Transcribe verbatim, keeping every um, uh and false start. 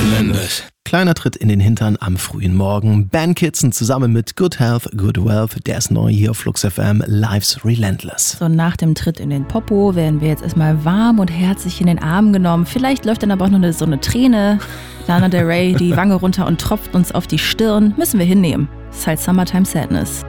Relentless. Kleiner Tritt in den Hintern am frühen Morgen. Ben Kitson zusammen mit Good Health, Good Wealth. Der ist neu hier auf Flux F M. Life's Relentless. So, nach dem Tritt in den Popo werden wir jetzt erstmal warm und herzlich in den Arm genommen. Vielleicht läuft dann aber auch noch eine, so eine Träne. Lana Del Rey, die Wange runter und tropft uns auf die Stirn. Müssen wir hinnehmen. Das ist halt Summertime Sadness.